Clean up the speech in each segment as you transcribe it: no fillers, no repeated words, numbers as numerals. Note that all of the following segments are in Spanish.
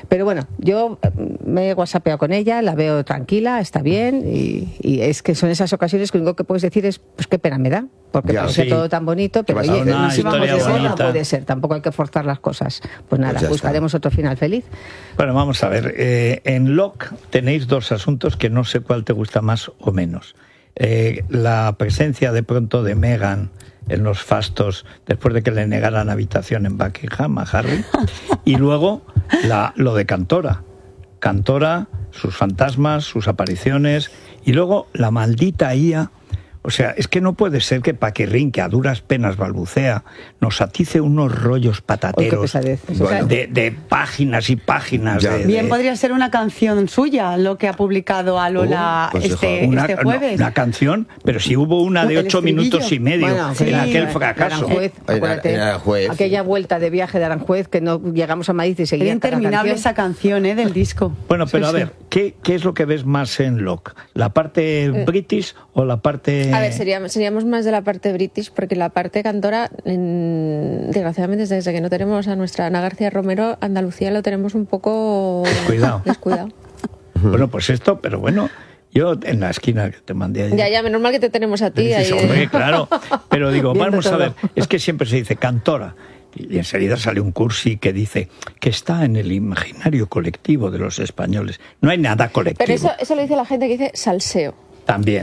Pero bueno, yo me he whatsappeado con ella, la veo tranquila, está bien, y es que son esas ocasiones que lo único que puedes decir es, pues qué pena me da, porque parece todo tan bonito, pero oye, una si vamos historia de ser, no bonita. puede ser, tampoco hay que forzar las cosas. Pues nada, Pues ya buscaremos otro final feliz. Bueno, vamos a ver. En Locke tenéis dos asuntos que no sé cuál te gusta más o menos. La presencia de pronto de Meghan en los fastos después de que le negaran habitación en Buckingham a Harry, y luego lo de Cantora, sus fantasmas, sus apariciones, y luego la maldita IA. O sea, es que no puede ser que Paquirrín, que a duras penas balbucea, nos atice unos rollos patateros de páginas y páginas. Bien podría ser una canción suya lo que ha publicado Alola pues este jueves. Una canción, pero si hubo una de 8 minutos y medio, en aquel fracaso. Aranjuez, acuérdate, aquella vuelta de viaje de Aranjuez que no llegamos a Madrid y seguía. Era interminable esa canción del disco. Bueno, pero a ver, ¿qué es lo que ves más en Locke? ¿La parte british o la parte...? A ver, seríamos más de la parte british, porque la parte cantora, desgraciadamente, desde que no tenemos a nuestra Ana García Romero, Andalucía lo tenemos un poco descuidado. Bueno, pues esto, pero bueno, yo en la esquina que te mandé ayer... Ya, menos mal que te tenemos a ti. Dices, hombre, claro, pero digo, vamos a ver, es que siempre se dice cantora, y enseguida sale un cursi que dice que está en el imaginario colectivo de los españoles. No hay nada colectivo. Pero eso lo dice la gente que dice salseo. También.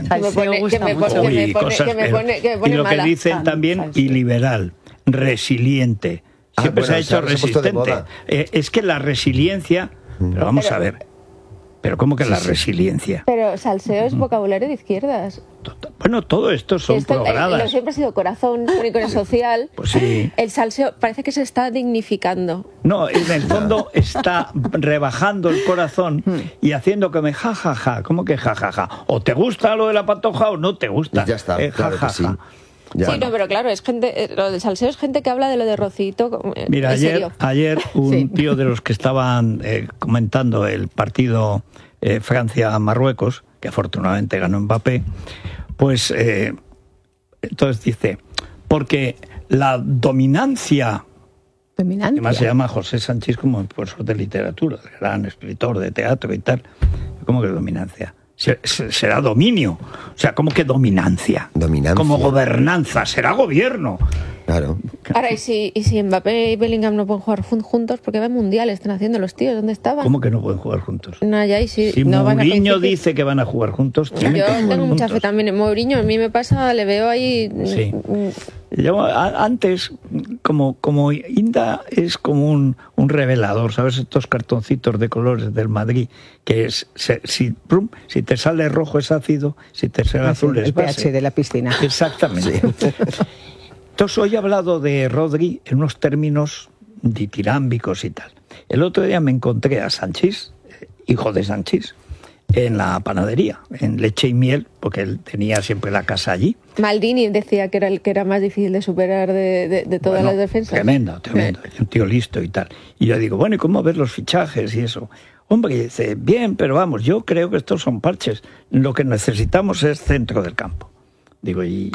Y lo que dicen también, iliberal, resiliente. Siempre se ha hecho resistente. Es que la resiliencia... Pero vamos a ver. ¿Pero cómo que la resiliencia? Pero salseo es vocabulario de izquierdas. Bueno, todo esto son programadas. Siempre ha sido corazón, único social. Pues sí. El salseo parece que se está dignificando. No, en el fondo está rebajando el corazón y haciendo que me jajaja. ¿Cómo que jajaja? O te gusta lo de la patoja o no te gusta. Ya está, claro que sí. Ya. Sí, no, pero claro, es gente, lo del salseo es gente que habla de lo de Rocito. Mira, ayer un tío de los que estaban comentando el partido Francia-Marruecos, que afortunadamente ganó Mbappé, pues entonces dice, porque la dominancia, además se llama José Sánchez como profesor de literatura, gran escritor de teatro y tal, ¿cómo que dominancia? Será dominio, o sea, ¿cómo que dominancia? Como gobernanza, será gobierno. Claro. Ahora, ¿y si Mbappé y Bellingham no pueden jugar juntos? Porque va mundial, están haciendo los tíos, ¿dónde estaban? ¿Cómo que no pueden jugar juntos? No, si no Mourinho dice que van a jugar juntos, yo tengo mucha fe también en Mourinho. A mí me pasa, le veo ahí... Sí. Yo, antes, como Inda es como un revelador, ¿sabes? Estos cartoncitos de colores del Madrid, que es si te sale rojo es ácido, si te sale azul es base. El pH de la piscina. Exactamente. Sí. Entonces, hoy he hablado de Rodri en unos términos ditirámbicos y tal. El otro día me encontré a Sanchís, hijo de Sanchís, en la panadería, en Leche y Miel, porque él tenía siempre la casa allí. Maldini decía que era el que era más difícil de superar de todas las defensas. Tremendo, un tío listo y tal. Y yo digo, bueno, ¿y cómo ves los fichajes y eso? Hombre, dice, bien, pero vamos, yo creo que estos son parches. Lo que necesitamos es centro del campo. Digo, ¿y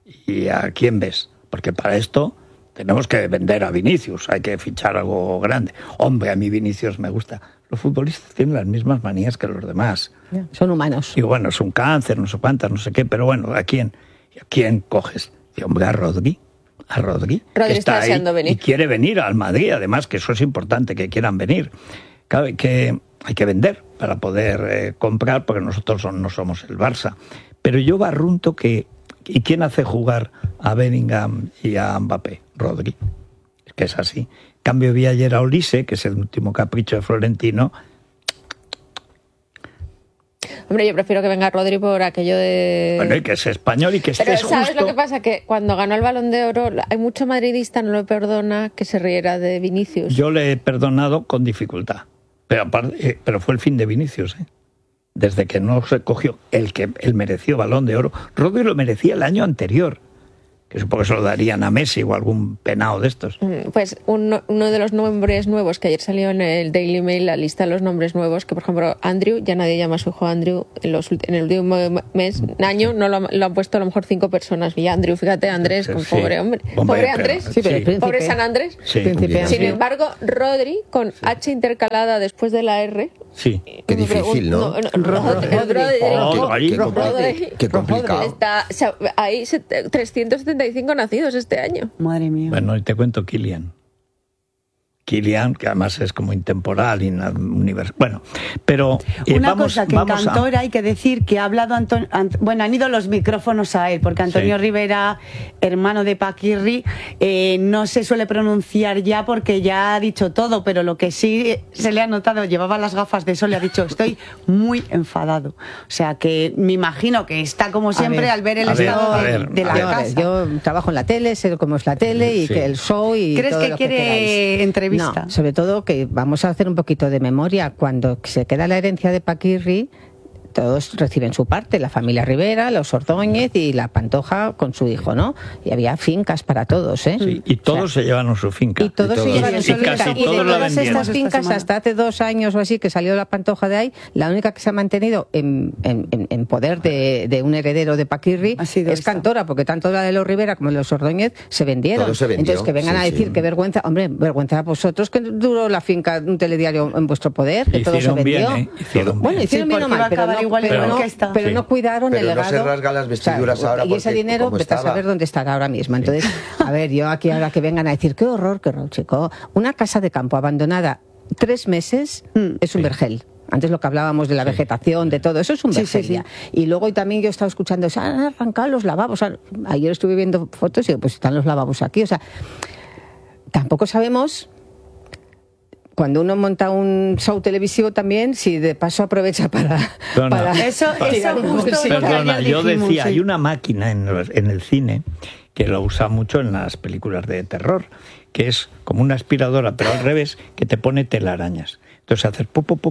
a quién ves? Porque para esto tenemos que vender a Vinicius, hay que fichar algo grande. Hombre, a mí Vinicius me gusta. Los futbolistas tienen las mismas manías que los demás. Son humanos. Y bueno, es un cáncer, no sé cuántas, no sé qué, pero bueno, ¿a quién coges? Y hombre, a Rodri. Rodri está deseando venir. Y quiere venir al Madrid, además, que eso es importante, que quieran venir. Claro, que hay que vender para poder comprar, porque nosotros no somos el Barça. Pero yo barrunto que... ¿Y quién hace jugar a Bellingham y a Mbappé? Rodri. Es que es así. En cambio, vi ayer a Olise, que es el último capricho de Florentino. Hombre, yo prefiero que venga Rodri por aquello de... Bueno, y que es español y que estés justo... ¿Sabes lo que pasa? Que cuando ganó el Balón de Oro, hay mucho madridista, no lo perdona, que se riera de Vinicius. Yo le he perdonado con dificultad. Pero fue el fin de Vinicius, ¿eh? Desde que no se cogió el que él mereció Balón de Oro. Rodri lo merecía el año anterior. que supongo que se lo darían a Messi o algún penao de estos. Pues uno de los nombres nuevos que ayer salió en el Daily Mail, la lista de los nombres nuevos, que por ejemplo Andrew, ya nadie llama a su hijo Andrew, en el último año no lo han puesto a lo mejor 5 personas. Y Andrew, fíjate, Andrés, Sí. pobre hombre. Pobre Andrés, pobre San Andrés. Sí. Sin embargo, Rodri, con H intercalada después de la R. Sí. Qué difícil, ¿no? Rodri. Qué complicado. Está, hay 375 nacidos este año. Madre mía. Bueno, y te cuento Kilian, que además es como intemporal, universal. Bueno, pero una cosa que en Cantora hay que decir que ha hablado bueno, han ido los micrófonos a él, porque Antonio Rivera, hermano de Paquirri, no se suele pronunciar ya porque ya ha dicho todo, pero lo que sí se le ha notado, llevaba las gafas de sol y ha dicho, estoy muy enfadado. O sea que me imagino que está como siempre al ver el estado de la casa. Yo trabajo en la tele, sé cómo es la tele y que el show y ¿crees todo que lo quiere entrevista? No, sobre todo que vamos a hacer un poquito de memoria. Cuando se queda la herencia de Paquirri, todos reciben su parte, la familia Rivera, los Ordóñez y la Pantoja con su hijo, ¿no? Y había fincas para todos, ¿eh? Sí, y todos se llevaron su finca. Y todos se llevaron su finca. Casi Y de todos la todas vendieron. estas fincas, hasta hace 2 años o así, que salió la Pantoja de ahí, la única que se ha mantenido en poder de un heredero de Paquirri es Cantora, porque tanto la de los Rivera como de los Ordóñez se vendieron. Todo se vendió. Entonces, que vengan a decir que vergüenza, hombre, vergüenza a vosotros que duró la finca, un telediario en vuestro poder, que todo se vendió. Bueno, hicieron bien o mal, pero no cuidaron el legado. No se rasgan las vestiduras ahora. Y ese dinero, vete a saber dónde estará ahora mismo. Entonces, a ver, yo aquí ahora que vengan a decir, qué horror, chico. Una casa de campo abandonada 3 meses es un vergel. Antes lo que hablábamos de la vegetación, de todo, eso es un vergel ya. Y luego también yo he estado escuchando, se han arrancado los lavabos. Ayer estuve viendo fotos y digo, pues están los lavabos aquí. O sea, tampoco sabemos... Cuando uno monta un show televisivo también, si de paso aprovecha para eso justo. Perdona, yo decía, hay una máquina en el cine que lo usa mucho en las películas de terror, que es como una aspiradora, pero al revés, que te pone telarañas. Entonces haces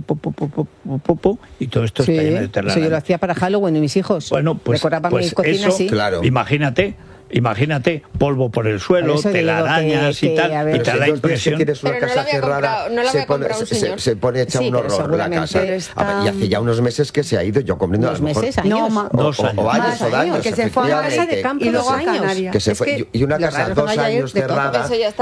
po, y todo esto está lleno de telarañas. Eso yo lo hacía para Halloween y mis hijos. Bueno, pues mi cocina eso, así. Claro. Imagínate, polvo por el suelo, telarañas y tal, y te da impresión. Si tienes una casa cerrada, se pone hecha un horror la casa. Y hace ya unos meses que se ha ido, yo comprendo. ¿2 meses? ¿Años? O años, que se fue a casa de campo y luego a Canarias. Que se fue, y una casa 2 años cerrada, eso ya está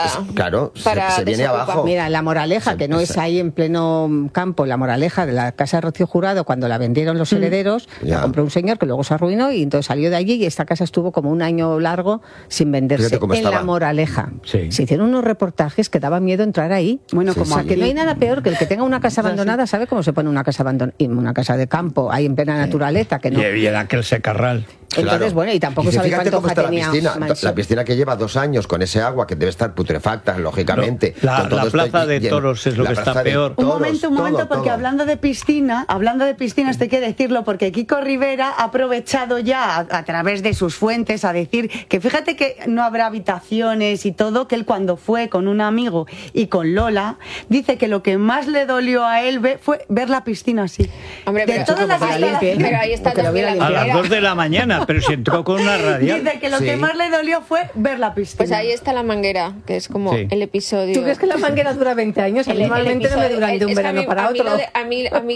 se viene abajo. Mira, la moraleja, que no es ahí en pleno campo, la moraleja de la casa de Rocío Jurado, cuando la vendieron los herederos, la compró un señor que luego se arruinó y entonces salió de allí y esta casa estuvo como un año largo sin venderse. En la moraleja se hicieron unos reportajes que daba miedo entrar ahí. Bueno, como que no hay nada peor que el que tenga una casa abandonada. ¿Sabe cómo se pone una casa abandonada? Una casa de campo, ahí en plena naturaleza, que no. Y en aquel secarral. Entonces, bueno, y tampoco sabéis cuánto tenía. La piscina que lleva 2 años con ese agua que debe estar putrefacta, lógicamente. La plaza de toros es lo que está peor. Un momento, porque hablando de piscinas, hay que decirlo, porque Kiko Rivera ha aprovechado ya a través de sus fuentes a decir que fíjate que no habrá habitaciones y todo, que él cuando fue con un amigo y con Lola, dice que lo que más le dolió a él fue ver la piscina así. Hombre, de todas las pero ahí está también a las 2 de la mañana. Pero si entró con una radial. Dice que lo que más le dolió fue ver la piscina. Pues ahí está la manguera, que es como el episodio. ¿Tú crees que la manguera dura 20 años? Normalmente no me duran de un verano para otro. A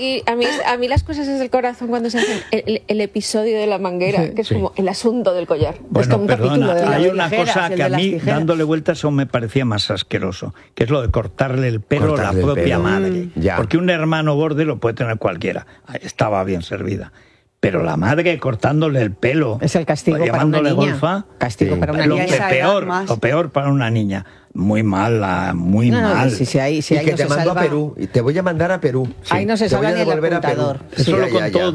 mí las cosas es del corazón cuando se hacen el episodio de la manguera, que es como el asunto del collar. Bueno, es como un capítulo de hay una cosa que a mí, dándole vueltas, aún me parecía más asqueroso, que es lo de cortarle el pelo a la propia madre. Porque un hermano borde lo puede tener cualquiera. Estaba bien servida. Pero la madre cortándole el pelo, es el castigo para una niña. Golfa, castigo para una niña. Lo peor para una niña. Muy mal. Si y que te mando a Perú. Y te voy a mandar a Perú. Ahí no se salva ni el apuntador. Eso lo contó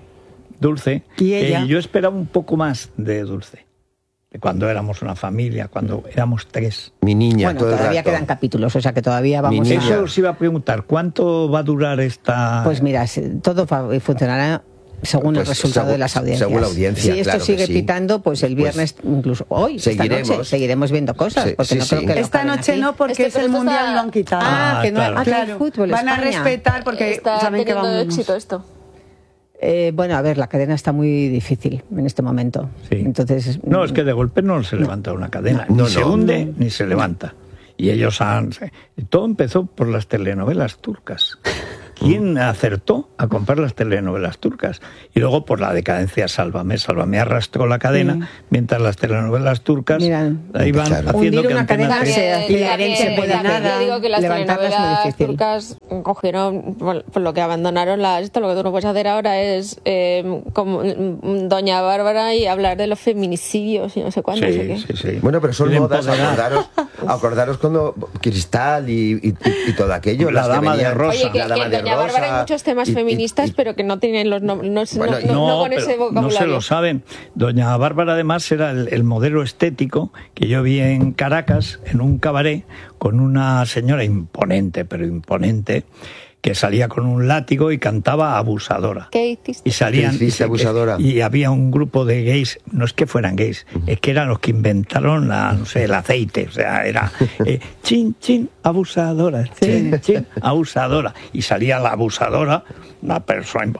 Dulce. ¿Y ella? Y yo esperaba un poco más de Dulce. Cuando éramos una familia, cuando éramos 3. Mi niña, bueno, todavía quedan capítulos, o sea que todavía vamos a... Eso os iba a preguntar, ¿cuánto va a durar esta...? Pues mira, todo funcionará según el resultado de las audiencias. Según la audiencia, si esto sigue pitando, pues el viernes, incluso hoy, esta noche, seguiremos viendo cosas. Porque no creo que esta noche no, porque es el Mundial, lo han quitado. Que no hay fútbol. Van a respetar porque está saben que teniendo vamos. éxito esto. Bueno, a ver, la cadena está muy difícil en este momento. Sí. Entonces, no, es que de golpe no se levanta una cadena. Ni se hunde ni se levanta. Y ellos todo empezó por las telenovelas turcas. ¿Quién acertó a comprar las telenovelas turcas? Y luego por la decadencia Sálvame. Sálvame arrastró la cadena, mientras las telenovelas turcas iban haciendo que una cadena y la herencia pueda nada. Yo digo que las telenovelas turcas cogieron, por lo que abandonaron esto, lo que tú no puedes hacer ahora es como Doña Bárbara y hablar de los feminicidios y no sé cuánto. Sí. Bueno, pero son modas, acordaros cuando Cristal y todo aquello. La Dama de Rosa. Oye, Doña Bárbara hay muchos temas feministas, pero que no tienen los nombres, no con ese vocabulario. No se lo saben. Doña Bárbara además era el modelo estético que yo vi en Caracas, en un cabaret, con una señora imponente, pero imponente, que salía con un látigo y cantaba Abusadora. ¿Qué hiciste? Y salían Abusadora. Y había un grupo de gays, no es que fueran gays, es que eran los que inventaron el aceite, o sea, era chin chin abusadora, chin chin abusadora, y salía la abusadora, una persona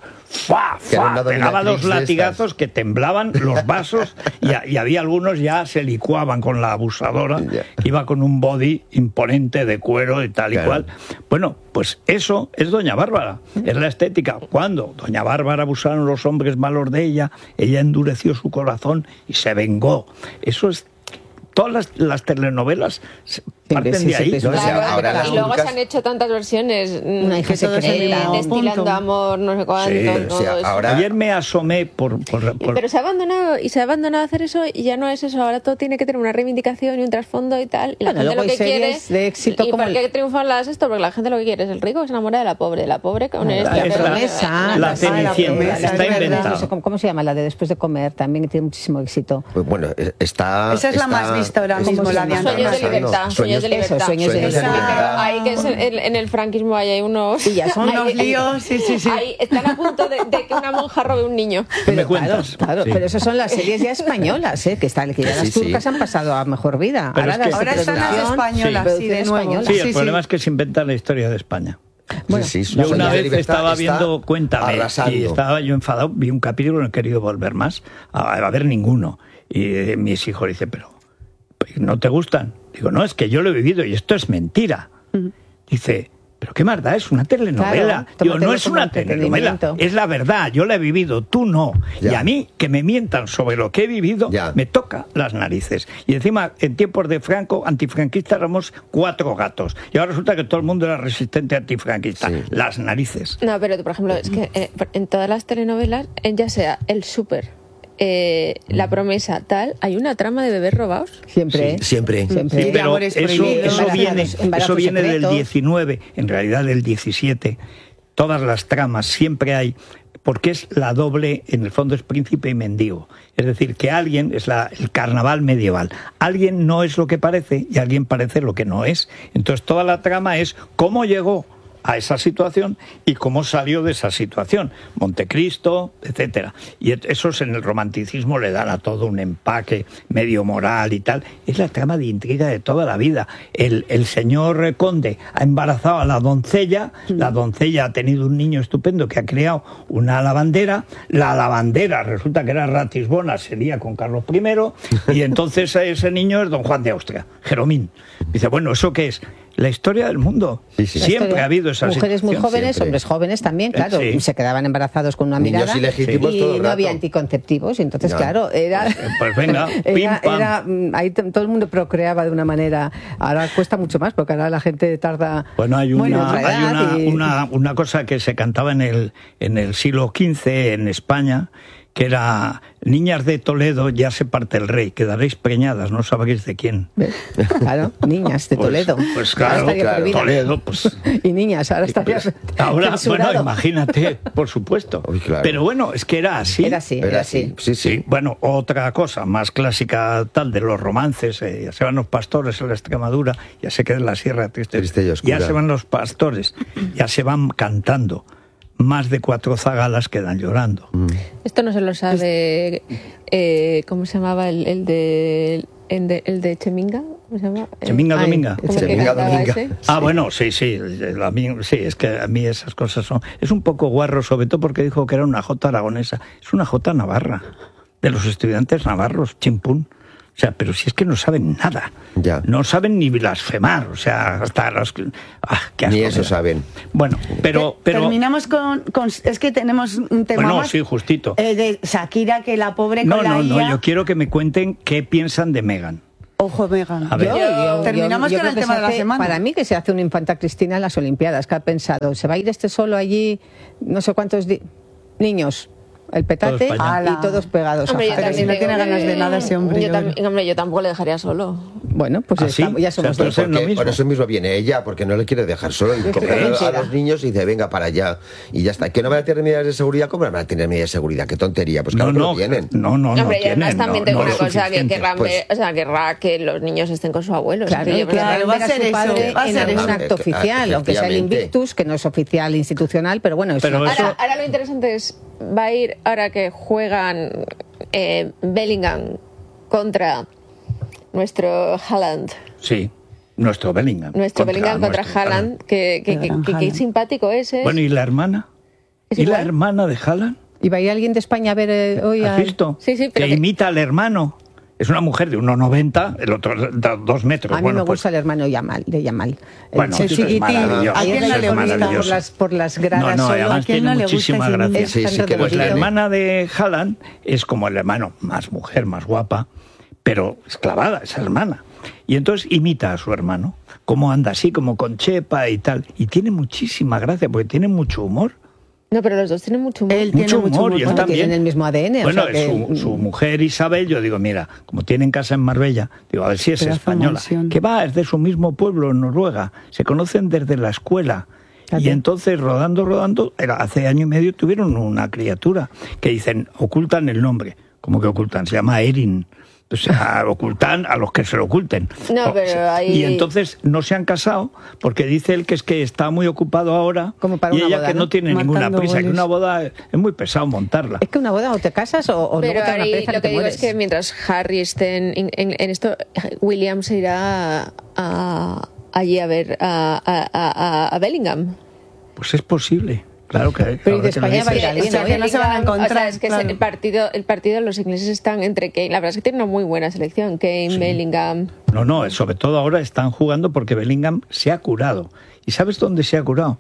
pegaba dos latigazos que temblaban los vasos y había algunos ya se licuaban con la abusadora, que iba con un body imponente de cuero y tal y cual. Bueno, pues eso es Doña Bárbara, es la estética. Cuando Doña Bárbara abusaron los hombres malos de ella endureció su corazón y se vengó. Eso es... Todas las telenovelas parten de ahí. Y luego se han hecho tantas versiones, Una hija secreta, destilando amor, no sé cuánto. Ayer me asomé Pero se ha abandonado hacer eso y ya no es eso. Ahora todo tiene que tener una reivindicación y un trasfondo y tal. Y la gente lo que quiere es de éxito. ¿Y por qué triunfan porque la gente lo que quiere es el rico que se enamora de la pobre con la Cenicienta. Está inventada. ¿Cómo se llama? La de Después de comer, también tiene muchísimo éxito. Pues bueno, esa es la más vista ahora mismo, la de Sueños de libertad. Sueños de libertad. Ahí que en el franquismo hay unos... Y ya son unos líos, sí. Ahí están a punto de que una monja robe un niño. ¿Me cuentas? Claro, pero esas son las series ya españolas, que ya las turcas han pasado a mejor vida. Ahora están las españolas, sí, de nuevo. Sí, el problema es que se inventa la historia de España. Bueno, yo una vez estaba viendo Cuéntame y estaba yo enfadado, vi un capítulo, no he querido volver más a ver ninguno. Y mis hijos dicen, pero ¿no te gustan? Digo, no, es que yo lo he vivido y esto es mentira. Dice, pero qué más da, es una telenovela. Claro, digo, no es una telenovela, es la verdad, yo la he vivido, tú no. Y a mí, que me mientan sobre lo que he vivido, me toca las narices. Y encima, en tiempos de Franco, antifranquista éramos 4 gatos. Y ahora resulta que todo el mundo era resistente antifranquista. Las narices. No, pero por ejemplo, es que en todas las telenovelas, ya sea El Súper, La Promesa, hay una trama de bebés robados. Siempre. Sí, pero eso viene del 19, en realidad del 17. Todas las tramas siempre hay, porque es la doble, en el fondo es príncipe y mendigo. Es decir, que alguien es el carnaval medieval. Alguien no es lo que parece y alguien parece lo que no es. Entonces toda la trama es cómo llegó a esa situación y cómo salió de esa situación, Montecristo, etcétera. Y eso en el romanticismo le dan a todo un empaque medio moral y tal. Es la trama de intriga de toda la vida. El señor conde ha embarazado a la doncella ha tenido un niño estupendo que ha creado una lavandera, la lavandera resulta que era Ratisbona, se lía con Carlos I, y entonces ese niño es don Juan de Austria, Jeromín. Dice, bueno, ¿eso qué es? La historia del mundo. Siempre ha habido esas mujeres muy jóvenes, siempre. hombres jóvenes también, claro, se quedaban embarazados con una mirada. Niños ilegítimos todo el rato. No había anticonceptivos, y entonces, claro, era... Pues venga, ahí todo el mundo procreaba de una manera. Ahora cuesta mucho más, porque ahora la gente tarda... Bueno, hay una cosa que se cantaba en el siglo XV en España, que era: niñas de Toledo, ya se parte el rey, quedaréis preñadas, no sabréis de quién. Claro, niñas de Toledo. Pues claro, Toledo, pues... Y niñas, ahora estaría ahora, bueno, imagínate, por supuesto. Uy, claro. Pero bueno, es que era así. Era así. Sí. Bueno, otra cosa más clásica tal de los romances, ya se van los pastores en la Extremadura, ya se queda en la sierra triste y oscura. Ya se van los pastores, ya se van cantando. Más de 4 zagalas quedan llorando. Esto no se lo sabe. ¿Cómo se llamaba el de Cheminga? ¿Cómo se llama? Cheminga Dominga. Cheminga Dominga. Bueno, sí, es que a mí esas cosas son... Es un poco guarro, sobre todo porque dijo que era una jota aragonesa. Es una jota navarra, de los estudiantes navarros, chimpún. O sea, pero si es que no saben nada. Ya. No saben ni blasfemar, o sea, hasta los... qué asco, ni eso saben. Bueno, pero... Terminamos con... Es que tenemos un tema más... sí, justito. De Shakira, que la pobre No, con la IA... yo quiero que me cuenten qué piensan de Meghan. Ojo, Meghan. A ver. Terminamos con el tema de la semana. Para mí que se hace una infanta Cristina en las Olimpiadas, que ha pensado, se va a ir solo allí, no sé cuántos niños... El petate y todos pegados. Hombre, pero si no tiene ganas de nada ese hombre. Yo tampoco le dejaría solo. Bueno, pues ya somos dos. Por eso mismo viene ella, porque no le quiere dejar solo. Y coge a los niños y dice, venga para allá. Y ya está. ¿Que no van a tener medidas de seguridad? ¿Cómo van a tener medidas de seguridad? Qué tontería. Pues claro que lo tienen. No Hombre, y además tienen. también tengo una cosa, que querrá que los niños estén con sus abuelos. Claro, va a ser eso. Va a ser un acto oficial, aunque sea el Invictus, que no es oficial institucional, pero bueno. Ahora lo interesante es, va a ir, ahora que juegan Bellingham contra nuestro Haaland. Sí, nuestro Bellingham. Bellingham contra Haaland, que simpático es. Bueno, ¿y la hermana? ¿Y la hermana de Haaland? ¿Y va a ir alguien de España a ver hoy? ¿Has visto? Sí, pero que imita al hermano. Es una mujer de 1,90, el otro de 2 metros. A mí me gusta el hermano de Yamal. Bueno, el chiquitín. ¿A quién no le gusta? Por las gradas no, solo. además tiene muchísima gracia. Pues la hermana de Haaland es como el hermano, más mujer, más guapa, pero es clavada, esa hermana. Y entonces imita a su hermano, como anda así, como con chepa y tal. Y tiene muchísima gracia, porque tiene mucho humor. No, pero los dos tienen mucho humor. Él tiene mucho humor y él también. Tienen el mismo ADN. Bueno, su mujer Isabel, yo digo, mira, como tienen casa en Marbella, digo, a ver si es española. Que es de su mismo pueblo, en Noruega. Se conocen desde la escuela. Y entonces, rodando, hace año y medio tuvieron una criatura que dicen, ocultan el nombre. ¿Cómo que ocultan? Se llama Erin. O sea, ocultan a los que se lo oculten. No, pero ahí... Y entonces no se han casado porque dice él que es que está muy ocupado ahora y ella boda, que no tiene ninguna prisa, goles. Que una boda es muy pesado montarla. Es que una boda o te casas o pero luego te ahí una lo que digo mueres. Es que mientras Harry esté en esto, William se irá allí a ver a Bellingham. Pues es posible. Claro que... Pero de España va a ir alguien, que no se van a encontrar. O sea, es que el partido, los ingleses están entre Kane. La verdad es que tienen una muy buena selección. Kane, Bellingham... No, sobre todo ahora están jugando porque Bellingham se ha curado. ¿Y sabes dónde se ha curado?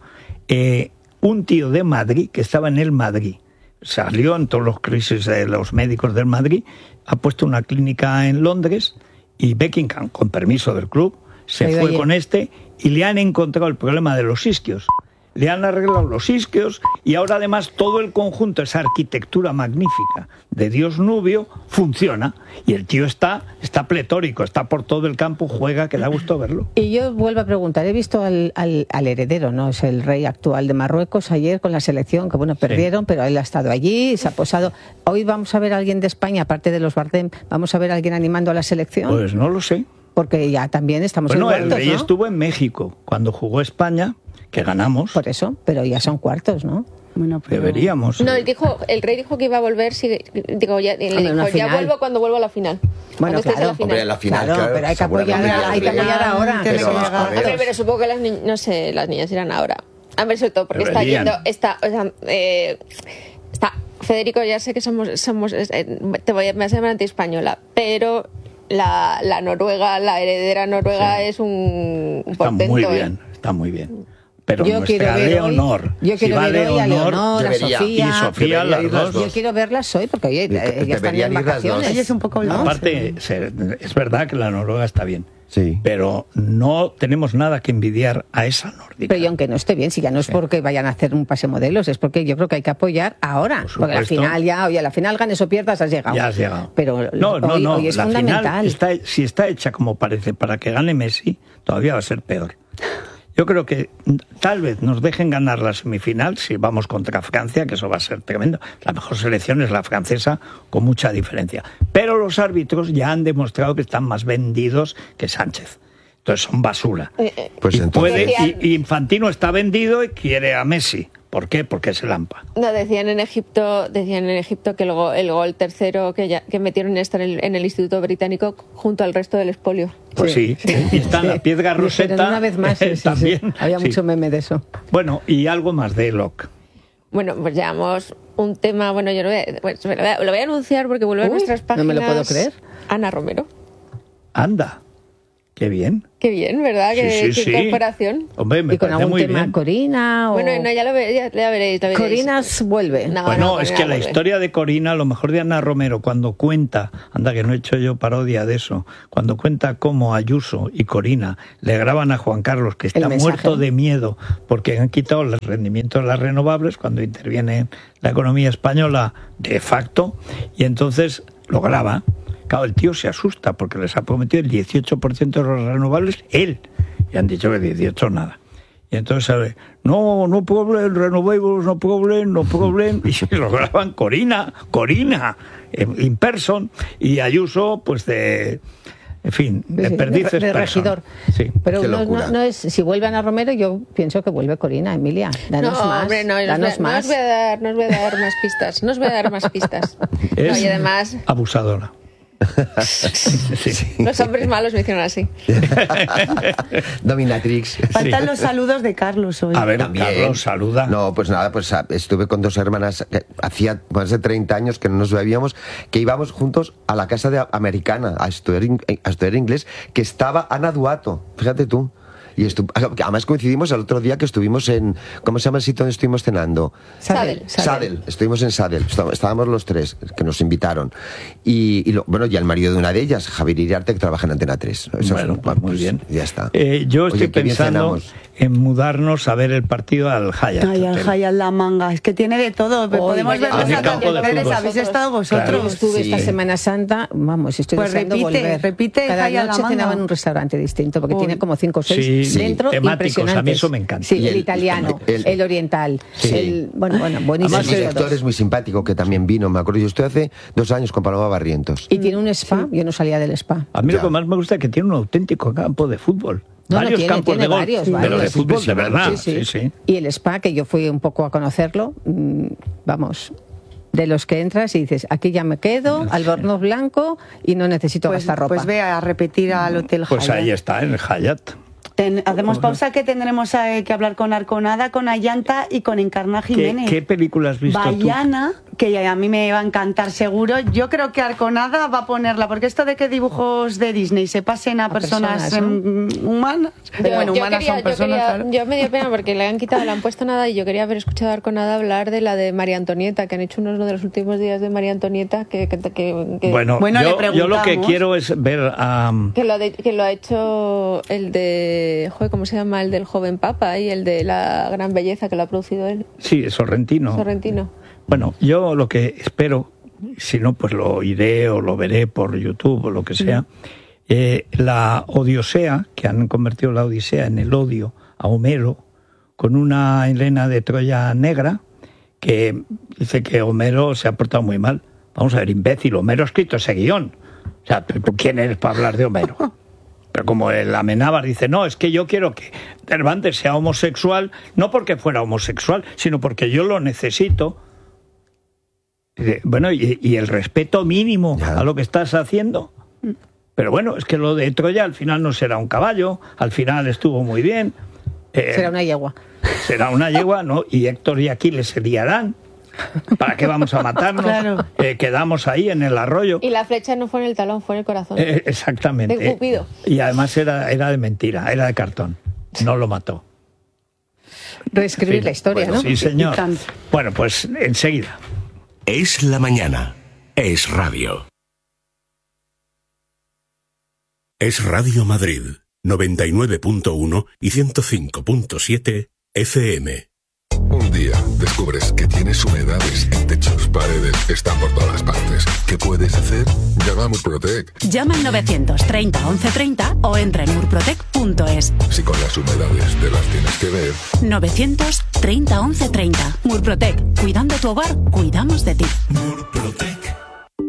Un tío de Madrid, que estaba en el Madrid, salió en todos los crisis de los médicos del Madrid, ha puesto una clínica en Londres y Beckham, con permiso del club, se fue con y le han encontrado el problema de los isquios. Le han arreglado los isquios y ahora además todo el conjunto, esa arquitectura magnífica de Dios Nubio, funciona. Y el tío está pletórico, está por todo el campo, juega, que da gusto verlo. Y yo vuelvo a preguntar, he visto al heredero, ¿no? Es el rey actual de Marruecos ayer con la selección, que bueno, perdieron, pero él ha estado allí, se ha posado. Hoy vamos a ver a alguien de España, aparte de los Bardem, vamos a ver a alguien animando a la selección. Pues no lo sé. Porque ya también estamos en cuartos, el rey ¿no? estuvo en México cuando jugó España, que ganamos. Por eso, pero ya son cuartos, ¿no? Bueno, pero... Deberíamos. No, el rey dijo que iba a volver, ya vuelvo cuando vuelva a la final. Bueno, claro. Hombre, la final, claro, pero hay que apoyar ahora. Pero supongo que las niñas irán ahora. A ver, sobre todo porque está Federico, ya sé que me vas a llamar anti-española, pero la Noruega, la heredera noruega es un portento. Está muy bien. Pero yo nuestra Leonor, yo quiero ver hoy a Leonor, a Sofía. Y Sofía, las dos. Yo quiero verlas hoy porque oye, ya están en vacaciones. Ella es un poco... ¿no? Aparte, es verdad que la noruega está bien. Sí. Pero no tenemos nada que envidiar a esa nórdica. Pero y aunque no esté bien, si ya no es porque vayan a hacer un pase modelos, es porque yo creo que hay que apoyar ahora. Porque la final la final ganes o pierdas, has llegado. Ya has llegado. Pero hoy es la fundamental. Final si está hecha como parece para que gane Messi, todavía va a ser peor. Yo creo que tal vez nos dejen ganar la semifinal si vamos contra Francia, que eso va a ser tremendo. La mejor selección es la francesa, con mucha diferencia. Pero los árbitros ya han demostrado que están más vendidos que Sánchez. Entonces son basura. Pues entonces... Y Infantino está vendido y quiere a Messi. ¿Por qué? Porque es el AMPA. No, decían en Egipto que el gol tercero que metieron en el Instituto Británico junto al resto del expolio. Pues sí. Y está en la piedra Rosetta. Pero una vez más, también. Sí. Había mucho meme de eso. Bueno, y algo más de Locke. Bueno, pues llevamos un tema, lo voy a anunciar porque vuelve a nuestras páginas. No me lo puedo creer. Ana Romero. Anda, qué bien. Qué bien, ¿verdad? Qué comparación. Hombre, me y con algún muy tema bien. Corina o... Bueno, no, ya veréis. Corina vuelve. No, es que la historia de Corina, lo mejor de Ana Romero, cuando cuenta, anda que no he hecho yo parodia de eso, cuando cuenta cómo Ayuso y Corina le graban a Juan Carlos, que está muerto de miedo porque han quitado el rendimiento de las renovables cuando interviene la economía española de facto, y entonces lo graba. Claro, el tío se asusta porque les ha prometido el 18% de los renovables él. Y han dicho que 18 nada. Y entonces sale, no problem, renovables, no problem. Y se lo graban Corina, in person. Y Ayuso, pues de perdices de regidor. Sí. Pero no es, si vuelve Ana Romero, yo pienso que vuelve Corina, Emilia. Danos más. Hombre, no os voy a dar más pistas. Es y además abusadora. Los hombres malos me hicieron así. Dominatrix. Faltan los saludos de Carlos hoy. A ver, también. Carlos, saluda. No, pues nada, pues estuve con dos hermanas, hacía más de 30 años que no nos veíamos, que íbamos juntos a la casa de americana a estudiar inglés, que estaba Ana Duato, fíjate tú. Y además coincidimos el otro día que estuvimos en... ¿Cómo se llama el sitio donde estuvimos cenando? Sadel. Estuvimos en Sadel. Estábamos los tres que nos invitaron. Y el marido de una de ellas, Javier Iriarte, que trabaja en Antena 3. Muy bien. Ya está. Yo estoy pensando en mudarnos a ver el partido al Hyatt. Ay, al Hyatt La Manga. Es que tiene de todo. Podemos ver los habéis estado vosotros. Claro, estuve esta Semana Santa. Vamos, estoy deseando volver. Repite. Cada noche cenaba en un restaurante distinto porque tiene como 5 o 6 dentro, temáticos. A mí eso me encanta. Sí, el italiano, el oriental. Buenísimo. Además, el director es muy simpático, que también vino, me acuerdo. Yo estuve hace 2 años con Paloma Barrientos. Y tiene un spa. Yo no salía del spa. A mí lo que más me gusta es que tiene un auténtico campo de fútbol. Varios campos de golf, pero de fútbol de verdad. Sí. Y el spa, que yo fui un poco a conocerlo, de los que entras y dices, aquí ya me quedo, albornoz blanco y no necesito gastar ropa. Pues ve a repetir al Hotel Hyatt. Pues ahí está, en el Hyatt. Hacemos pausa, que tendremos que hablar con Arconada, con Ayanta y con Encarna Jiménez. ¿Qué película has visto Bayana, que a mí me va a encantar seguro. Yo creo que Arconada va a ponerla, porque esto de que dibujos de Disney se pasen a personas humanas. Humanas son personas. Yo me dio pena porque le han quitado, le han puesto nada, y yo quería haber escuchado a Arconada hablar de la de María Antonieta, que han hecho uno de los últimos días de María Antonieta. Bueno, yo lo que quiero es ver a... Que lo ha hecho el de... ¿cómo se llama? El del joven Papa y el de la gran belleza, que lo ha producido él. Sí, Sorrentino. Bueno, yo lo que espero, si no, pues lo iré o lo veré por YouTube o lo que sea, la Odiosea, que han convertido la Odisea en el odio a Homero, con una Helena de Troya negra, que dice que Homero se ha portado muy mal. Vamos a ver, imbécil, Homero ha escrito ese guión. O sea, ¿tú quién eres para hablar de Homero? Pero como el Amenábar dice, no, es que yo quiero que Cervantes sea homosexual, no porque fuera homosexual, sino porque yo lo necesito. Bueno, y el respeto mínimo a lo que estás haciendo. Pero bueno, es que lo de Troya al final no será un caballo, al final estuvo muy bien. Será una yegua. Será una yegua, ¿no? Y Héctor y Aquiles se liarán. ¿Para qué vamos a matarnos? Claro. Quedamos ahí en el arroyo. Y la flecha no fue en el talón, fue en el corazón. Exactamente. De Cupido. Y además era de mentira, era de cartón. No lo mató. Reescribir la historia, ¿no? Sí, señor. Bueno, pues enseguida. Es la mañana. Es radio. Es Radio Madrid, 99.1 y 105.7 FM. Un día descubres que tienes humedades en techos, paredes, están por todas partes. ¿Qué puedes hacer? Llama a Murprotec. Llama al 930 1130 o entra en murprotec.es. Si con las humedades te las tienes que ver. 930 1130. Murprotec. Cuidando tu hogar, cuidamos de ti. Murprotec.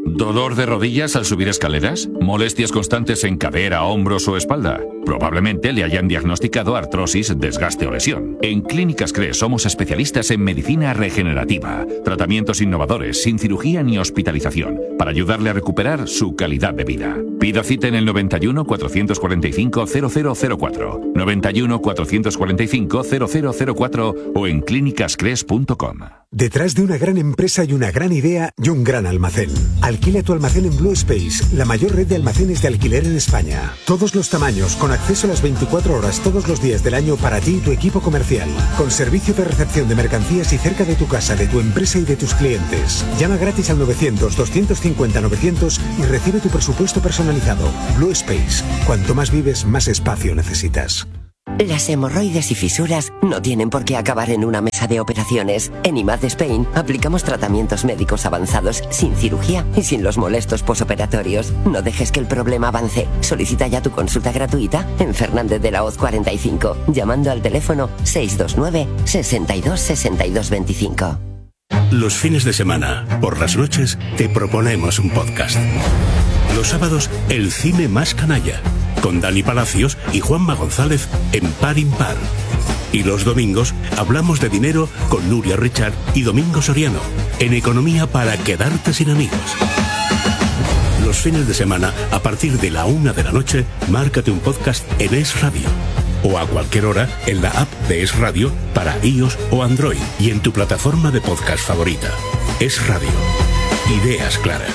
¿Dolor de rodillas al subir escaleras? ¿Molestias constantes en cadera, hombros o espalda? Probablemente le hayan diagnosticado artrosis, desgaste o lesión. En Clínicas CRES somos especialistas en medicina regenerativa, tratamientos innovadores, sin cirugía ni hospitalización, para ayudarle a recuperar su calidad de vida. Pida cita en el 91 445 0004, 91 445 0004 o en clínicascres.com. Detrás de una gran empresa y una gran idea y un gran almacén. Alquila tu almacén en Blue Space, la mayor red de almacenes de alquiler en España. Todos los tamaños, con acceso a las 24 horas todos los días del año para ti y tu equipo comercial. Con servicio de recepción de mercancías y cerca de tu casa, de tu empresa y de tus clientes. Llama gratis al 900-250-900 y recibe tu presupuesto personalizado. Blue Space. Cuanto más vives, más espacio necesitas. Las hemorroides y fisuras no tienen por qué acabar en una mesa de operaciones. En IMAD Spain aplicamos tratamientos médicos avanzados sin cirugía y sin los molestos posoperatorios. No dejes que el problema avance. Solicita ya tu consulta gratuita en Fernández de la Hoz 45, llamando al teléfono 629 62 62 25. Los fines de semana, por las noches, te proponemos un podcast. Los sábados, el cine más canalla, con Dani Palacios y Juanma González en Par Impar. Y los domingos hablamos de dinero con Nuria Richard y Domingo Soriano, en Economía para quedarte sin amigos. Los fines de semana, a partir de la 1 de la noche, márcate un podcast en Es Radio. O a cualquier hora en la app de Es Radio para iOS o Android y en tu plataforma de podcast favorita. Es Radio. Ideas claras.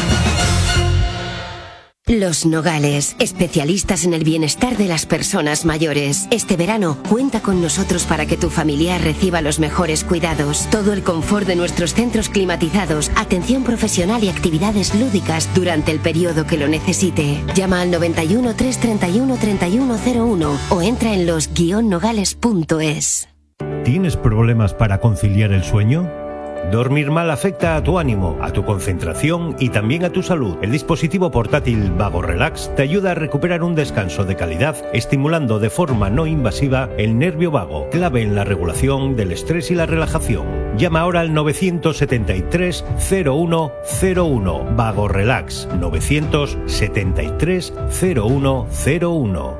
Los Nogales, especialistas en el bienestar de las personas mayores. Este verano, cuenta con nosotros para que tu familiar reciba los mejores cuidados. Todo el confort de nuestros centros climatizados, atención profesional y actividades lúdicas durante el periodo que lo necesite. Llama al 91 331 3101 o entra en los-nogales.es. ¿Tienes problemas para conciliar el sueño? Dormir mal afecta a tu ánimo, a tu concentración y también a tu salud. El dispositivo portátil Vago Relax te ayuda a recuperar un descanso de calidad, estimulando de forma no invasiva el nervio vago, clave en la regulación del estrés y la relajación. Llama ahora al 973 0101. Vago Relax 973 0101.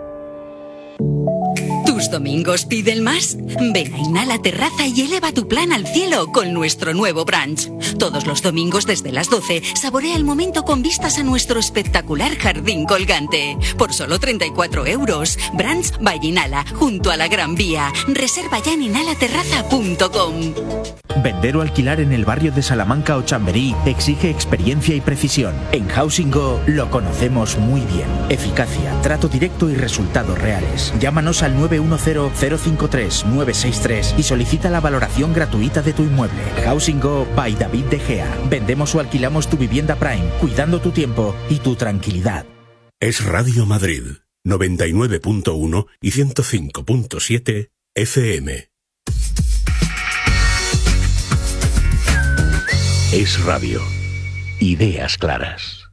¿Tus domingos piden más? Ven a Inhala Terraza y eleva tu plan al cielo con nuestro nuevo brunch. Todos los domingos desde las 12, saborea el momento con vistas a nuestro espectacular jardín colgante. Por solo 34 euros. Brunch by Inhala, junto a la Gran Vía. Reserva ya en inhalaterraza.com. Vender o alquilar en el barrio de Salamanca o Chamberí exige experiencia y precisión. En Housing Go lo conocemos muy bien. Eficacia, trato directo y resultados reales. Llámanos al 910-053-963 y solicita la valoración gratuita de tu inmueble. Housing Go by David De Gea. Vendemos o alquilamos tu vivienda Prime, cuidando tu tiempo y tu tranquilidad. Es Radio Madrid, 99.1 y 105.7 FM. Es Radio. Ideas claras.